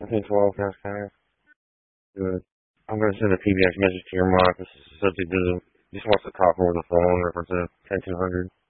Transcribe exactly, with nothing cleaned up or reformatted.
seventeen twelve Cascade. Good. I'm going to send a P B X message to your mom. This is subject to, just wants to talk over the phone, reference to ten two hundred.